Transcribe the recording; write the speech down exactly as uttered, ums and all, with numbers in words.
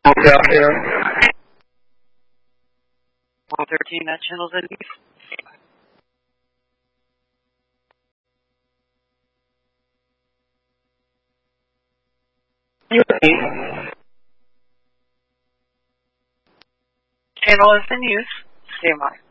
Hotel here. one thirteen, that channel's in use. Channel is in use. Stay on.